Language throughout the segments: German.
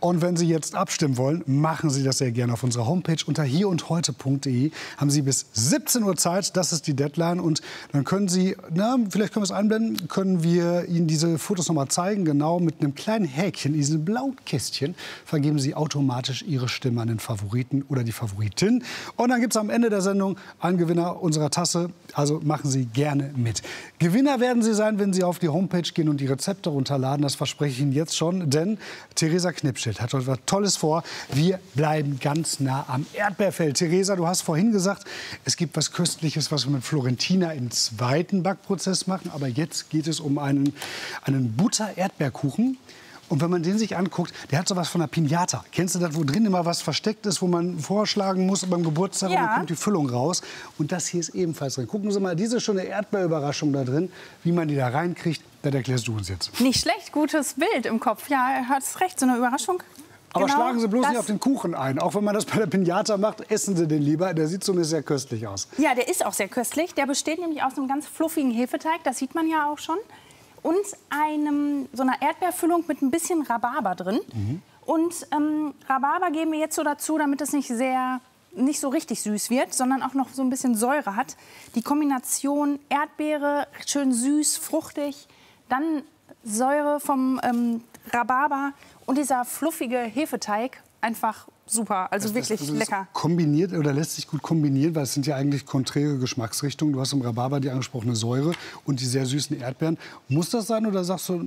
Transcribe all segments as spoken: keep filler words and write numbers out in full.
Und wenn Sie jetzt abstimmen wollen, machen Sie das sehr gerne auf unserer Homepage unter hier und heute punkt de. Haben Sie bis siebzehn Uhr Zeit, das ist die Deadline. Und dann können Sie, na, vielleicht können wir es einblenden, können wir Ihnen diese Fotos noch mal zeigen. Genau mit einem kleinen Häkchen, diesem blauen Kästchen, vergeben Sie automatisch Ihre Stimme an den Favoriten oder die Favoritin. Und dann gibt es am Ende der Sendung einen Gewinner unserer Tasse. Also machen Sie gerne mit. Gewinner werden Sie sein, wenn Sie auf die Homepage gehen und die Rezepte runterladen. Das verspreche ich Ihnen jetzt schon, denn Theresa Knipschild hat heute was Tolles vor. Wir bleiben ganz nah am Erdbeerfeld. Theresa, du hast vorhin gesagt, es gibt was Köstliches, was wir mit Florentina im zweiten Backprozess machen. Aber jetzt geht es um einen, einen Butter-Erdbeerkuchen. Und wenn man den sich anguckt, der hat so was von einer Pinata. Kennst du das, wo drin immer was versteckt ist, wo man vorschlagen muss beim Geburtstag, ja. Und dann kommt die Füllung raus. Und das hier ist ebenfalls drin. Gucken Sie mal, diese schöne Erdbeerüberraschung da drin, wie man die da reinkriegt, das erklärst du uns jetzt. Nicht schlecht, gutes Bild im Kopf. Ja, er hat recht, so eine Überraschung. Aber genau, schlagen Sie bloß nicht auf den Kuchen ein. Auch wenn man das bei der Pinata macht, essen Sie den lieber. Der sieht zumindest sehr köstlich aus. Ja, der ist auch sehr köstlich. Der besteht nämlich aus einem ganz fluffigen Hefeteig. Das sieht man ja auch schon. Und einem, so einer Erdbeerfüllung mit ein bisschen Rhabarber drin. Mhm. Und ähm, Rhabarber geben wir jetzt so dazu, damit es nicht, sehr, nicht so richtig süß wird, sondern auch noch so ein bisschen Säure hat. Die Kombination Erdbeere, schön süß, fruchtig, dann Säure vom ähm, Rhabarber und dieser fluffige Hefeteig, einfach super, also das, wirklich das, also lecker. Kombiniert oder lässt sich gut kombinieren, weil es sind ja eigentlich konträre Geschmacksrichtungen. Du hast im Rhabarber die angesprochene Säure und die sehr süßen Erdbeeren. Muss das sein oder sagst du,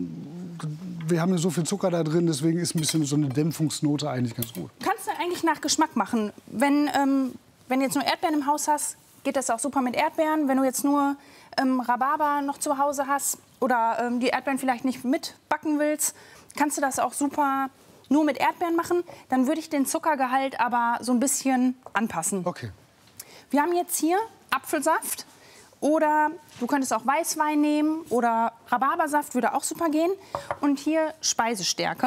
wir haben ja so viel Zucker da drin, deswegen ist ein bisschen so eine Dämpfungsnote eigentlich ganz gut? Kannst du eigentlich nach Geschmack machen. Wenn, ähm, wenn du jetzt nur Erdbeeren im Haus hast, geht das auch super mit Erdbeeren. Wenn du jetzt nur ähm, Rhabarber noch zu Hause hast oder ähm, die Erdbeeren vielleicht nicht mitbacken willst, kannst du das auch super nur mit Erdbeeren machen, dann würde ich den Zuckergehalt aber so ein bisschen anpassen. Okay. Wir haben jetzt hier Apfelsaft oder du könntest auch Weißwein nehmen oder Rhabarbersaft würde auch super gehen. Und hier Speisestärke.